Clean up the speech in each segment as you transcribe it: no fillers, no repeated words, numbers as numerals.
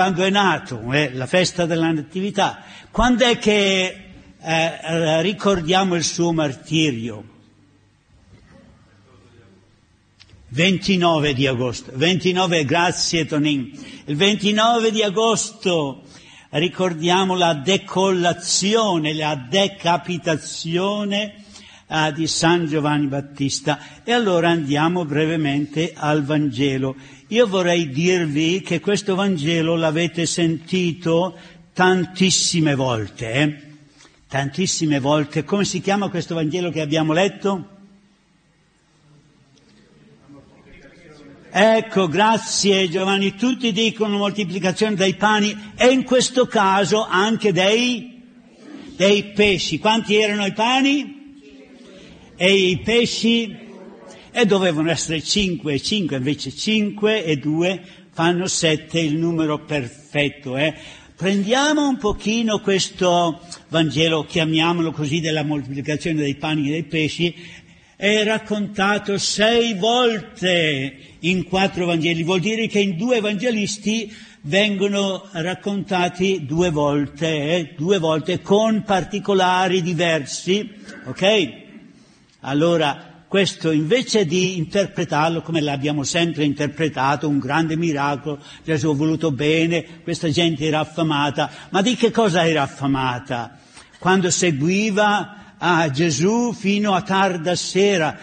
quando è nato, la festa della Natività. Quando è che ricordiamo il suo martirio? 29 di agosto. 29, grazie Tonin. Il 29 di agosto ricordiamo la decollazione, la decapitazione di San Giovanni Battista. E allora andiamo brevemente al Vangelo. Io vorrei dirvi che questo Vangelo l'avete sentito tantissime volte. Tantissime volte. Come si chiama questo Vangelo che abbiamo letto? Ecco, grazie Giovanni, tutti dicono moltiplicazione dei pani e in questo caso anche dei pesci. Quanti erano i pani? E i pesci? E dovevano essere 5 e 5, invece 5 e 2 fanno 7, il numero perfetto. Prendiamo un pochino questo Vangelo, chiamiamolo così, della moltiplicazione dei pani e dei pesci. È raccontato 6 volte in 4 Vangeli, vuol dire che in 2 evangelisti vengono raccontati 2 volte con particolari diversi, ok? Allora, questo invece di interpretarlo come l'abbiamo sempre interpretato, un grande miracolo, Gesù ha voluto bene, questa gente era affamata, ma di che cosa era affamata? Quando seguiva Gesù fino a tarda sera,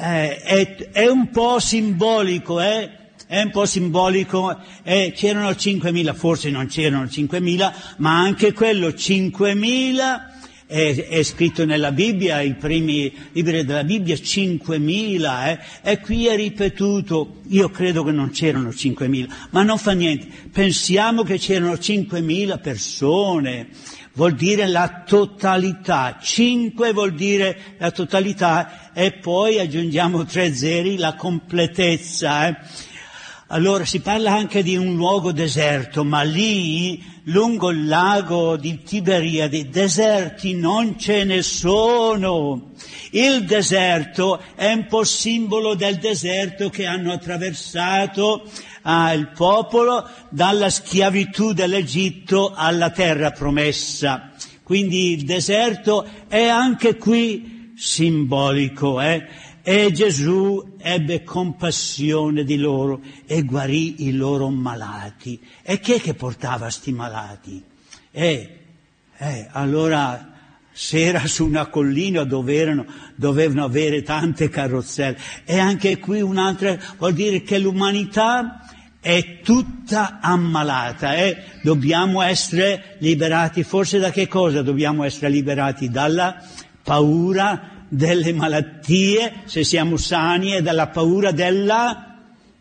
è un po' simbolico, è un po' simbolico, c'erano 5.000, forse non c'erano 5.000, ma anche quello 5.000 è scritto nella Bibbia, i primi libri della Bibbia, 5.000, e qui è ripetuto. Io credo che non c'erano 5.000, ma non fa niente, pensiamo che c'erano 5.000 persone. Vuol dire la totalità, 5 vuol dire la totalità e poi aggiungiamo 3 zeri, la completezza. Allora si parla anche di un luogo deserto, ma lì, lungo il lago di Tiberiadi, deserti non ce ne sono. Il deserto è un po' simbolo del deserto che hanno attraversato il popolo dalla schiavitù dell'Egitto alla terra promessa. Quindi il deserto è anche qui simbolico, E Gesù ebbe compassione di loro e guarì i loro malati. E chi è che portava sti malati? Allora, se era su una collina dovevano avere tante carrozzelle. E anche qui un'altra, vuol dire che l'umanità è tutta ammalata, Dobbiamo essere liberati. Forse da che cosa dobbiamo essere liberati? Dalla paura delle malattie, se siamo sani, e dalla paura della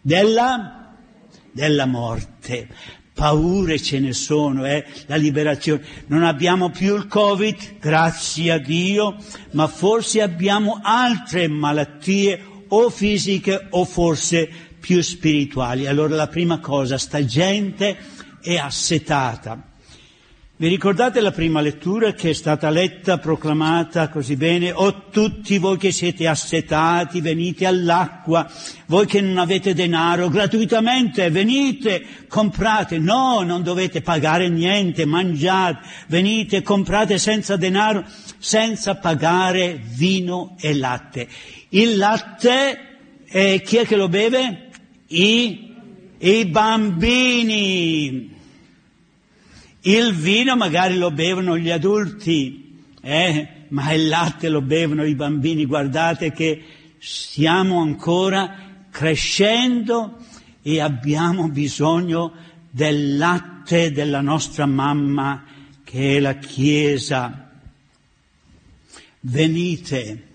morte. Paure ce ne sono, la liberazione. Non abbiamo più il Covid, grazie a Dio, ma forse abbiamo altre malattie, o fisiche o forse più spirituali. Allora la prima cosa, sta gente è assetata. Vi ricordate la prima lettura che è stata letta, proclamata così bene? O tutti voi che siete assetati, venite all'acqua, voi che non avete denaro, gratuitamente venite, comprate. No, non dovete pagare niente, mangiate, venite, comprate senza denaro, senza pagare vino e latte. Il latte, chi è che lo beve? I bambini. Il vino magari lo bevono gli adulti, ma il latte lo bevono i bambini. Guardate che stiamo ancora crescendo e abbiamo bisogno del latte della nostra mamma, che è la Chiesa. Venite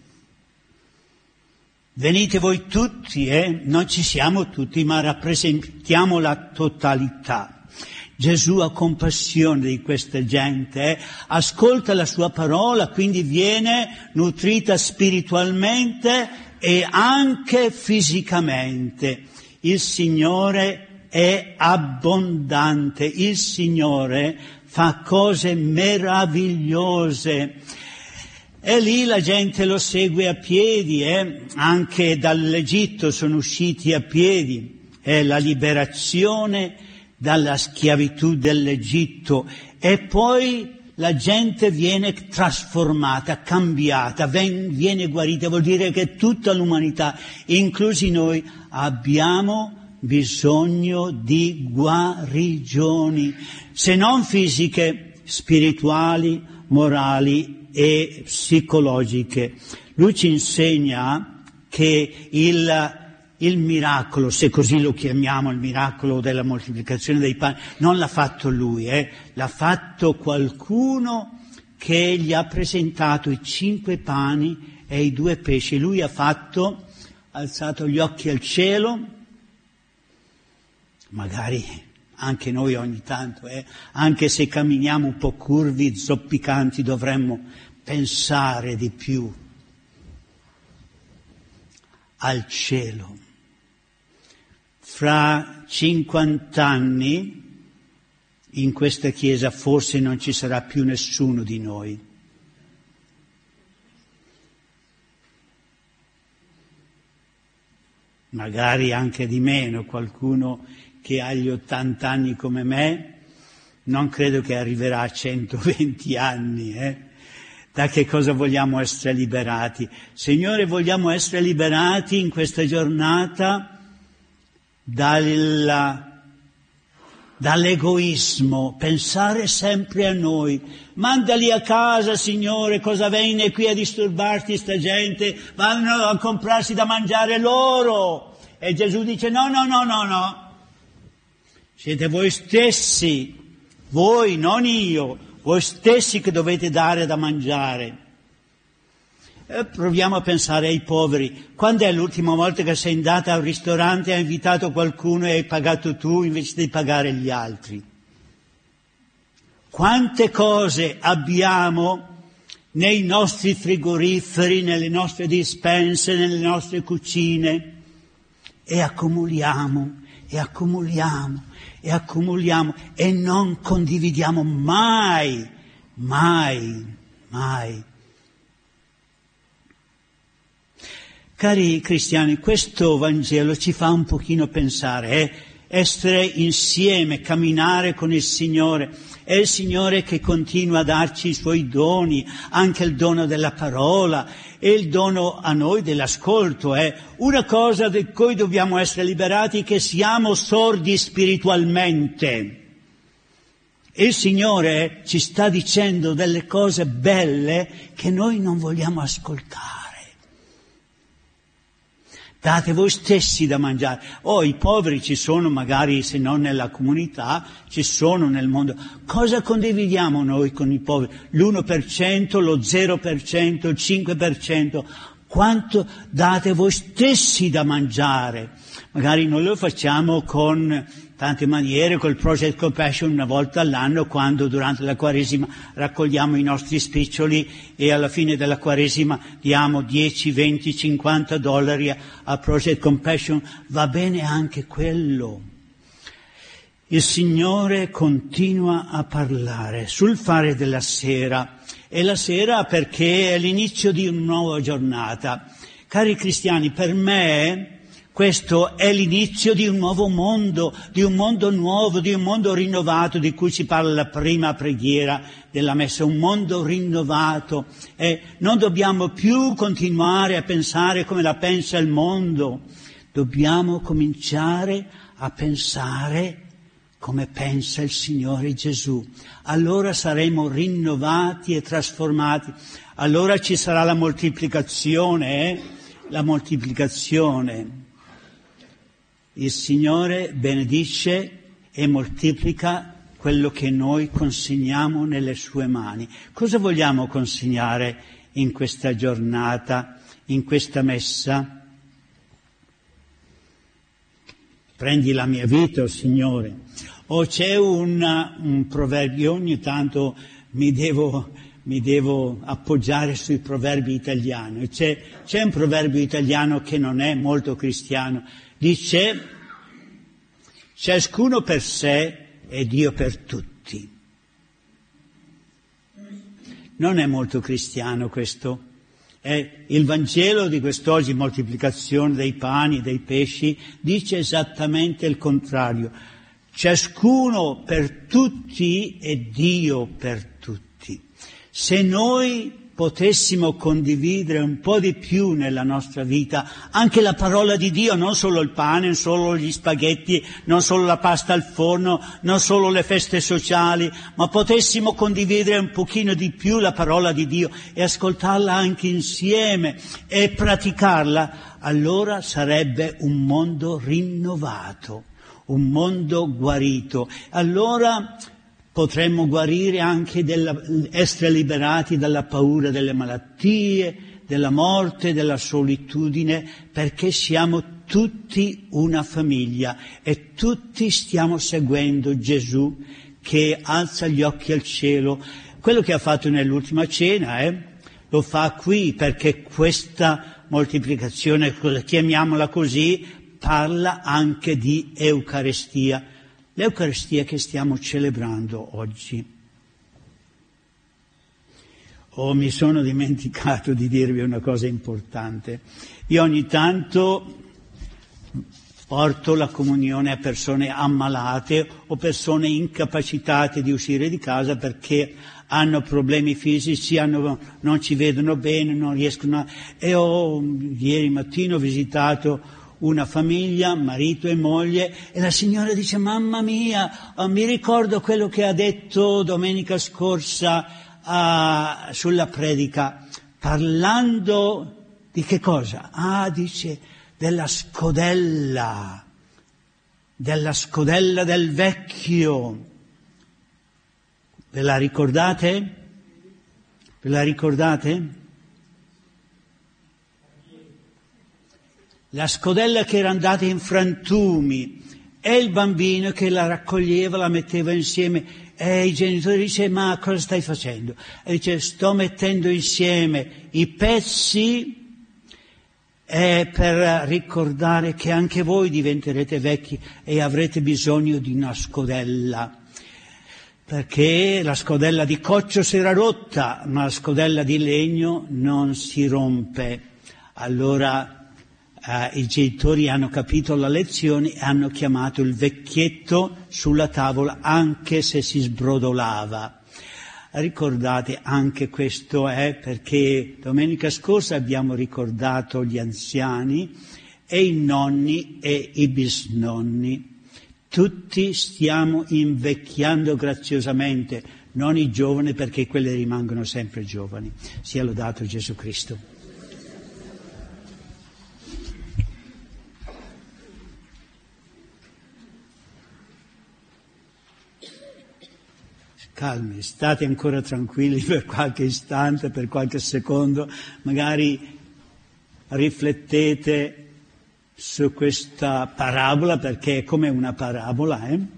voi tutti, non ci siamo tutti, ma rappresentiamo la totalità. Gesù ha compassione di questa gente, ascolta la sua parola, quindi viene nutrita spiritualmente e anche fisicamente. Il Signore è abbondante, il Signore fa cose meravigliose. E lì la gente lo segue a piedi, anche dall'Egitto sono usciti a piedi. È la liberazione dalla schiavitù dell'Egitto e poi la gente viene trasformata, cambiata, viene guarita. Vuol dire che tutta l'umanità, inclusi noi, abbiamo bisogno di guarigioni, se non fisiche, spirituali, morali e psicologiche. Lui ci insegna che il miracolo, se così lo chiamiamo, il miracolo della moltiplicazione dei pani, non l'ha fatto lui, l'ha fatto qualcuno che gli ha presentato i 5 pani e i 2 pesci. Lui ha alzato gli occhi al cielo, magari anche noi ogni tanto, anche se camminiamo un po' curvi, zoppicanti, dovremmo pensare di più al cielo. Fra 50 anni in questa chiesa forse non ci sarà più nessuno di noi. Magari anche di meno, qualcuno che ha gli 80 anni come me, non credo che arriverà a 120 anni. Da che cosa vogliamo essere liberati? Signore, vogliamo essere liberati in questa giornata dall'egoismo, pensare sempre a noi. Mandali a casa, Signore, cosa viene qui a disturbarti sta gente? Vanno a comprarsi da mangiare loro. E Gesù dice no. Siete voi stessi, voi, non io, voi stessi che dovete dare da mangiare. Proviamo a pensare ai poveri. Quando è l'ultima volta che sei andata a un ristorante e hai invitato qualcuno e hai pagato tu invece di pagare gli altri? Quante cose abbiamo nei nostri frigoriferi, nelle nostre dispense, nelle nostre cucine e accumuliamo e non condividiamo mai. Cari cristiani, questo Vangelo ci fa un pochino pensare, essere insieme, camminare con il Signore. È il Signore che continua a darci i Suoi doni, anche il dono della parola e il dono a noi dell'ascolto. Una cosa di cui dobbiamo essere liberati è che siamo sordi spiritualmente. Il Signore ci sta dicendo delle cose belle che noi non vogliamo ascoltare. Date voi stessi da mangiare. I poveri ci sono magari, se non nella comunità, ci sono nel mondo. Cosa condividiamo noi con i poveri? L'1%, lo 0%, il 5%. Quanto date voi stessi da mangiare? Magari noi lo facciamo con tante maniere, col Project Compassion una volta all'anno, quando durante la Quaresima raccogliamo i nostri spiccioli e alla fine della Quaresima diamo 10, 20, 50 dollari a Project Compassion. Va bene anche quello. Il Signore continua a parlare sul fare della sera, e la sera perché è l'inizio di una nuova giornata. Cari cristiani, per me questo è l'inizio di un nuovo mondo, di un mondo nuovo, di un mondo rinnovato, di cui si parla alla prima preghiera della messa, un mondo rinnovato. Non dobbiamo più continuare a pensare come la pensa il mondo, dobbiamo cominciare a pensare come pensa il Signore Gesù. Allora saremo rinnovati e trasformati, allora ci sarà la moltiplicazione, la moltiplicazione. Il Signore benedice e moltiplica quello che noi consegniamo nelle sue mani. Cosa vogliamo consegnare in questa giornata, in questa messa? Prendi la mia vita, Signore. C'è un proverbio, ogni tanto mi devo appoggiare sui proverbi italiani. C'è un proverbio italiano che non è molto cristiano. Dice: ciascuno per sé e Dio per tutti. Non è molto cristiano questo. Il Vangelo di quest'oggi, moltiplicazione dei pani e dei pesci, dice esattamente il contrario. ciascuno per tutti e Dio per tutti. Se noi potessimo condividere un po' di più nella nostra vita anche la parola di Dio, non solo il pane, non solo gli spaghetti, non solo la pasta al forno, non solo le feste sociali, ma potessimo condividere un pochino di più la parola di Dio e ascoltarla anche insieme e praticarla, allora sarebbe un mondo rinnovato, un mondo guarito. Allora potremmo guarire anche essere liberati dalla paura delle malattie, della morte, della solitudine, perché siamo tutti una famiglia e tutti stiamo seguendo Gesù che alza gli occhi al cielo. Quello che ha fatto nell'ultima cena, lo fa qui perché questa moltiplicazione, chiamiamola così, parla anche di Eucaristia. L'Eucaristia che stiamo celebrando oggi. Mi sono dimenticato di dirvi una cosa importante. Io ogni tanto porto la comunione a persone ammalate o persone incapacitate di uscire di casa perché hanno problemi fisici, non ci vedono bene, non riescono ieri mattina ho visitato una famiglia, marito e moglie, e la signora dice: mamma mia, mi ricordo quello che ha detto domenica scorsa sulla predica, parlando di che cosa? Dice della scodella del vecchio. Ve la ricordate? Ve la ricordate? La scodella che era andata in frantumi e il bambino che la raccoglieva, la metteva insieme e i genitori dice: ma cosa stai facendo? E dice: sto mettendo insieme i pezzi per ricordare che anche voi diventerete vecchi e avrete bisogno di una scodella, perché la scodella di coccio si era rotta, ma la scodella di legno non si rompe. Allora i genitori hanno capito la lezione e hanno chiamato il vecchietto sulla tavola anche se si sbrodolava. Ricordate anche questo, perché domenica scorsa abbiamo ricordato gli anziani e i nonni e i bisnonni. Tutti stiamo invecchiando graziosamente, non i giovani, perché quelli rimangono sempre giovani. Sia lodato Gesù Cristo. Calmi, state ancora tranquilli per qualche istante, per qualche secondo, magari riflettete su questa parabola, perché è come una parabola,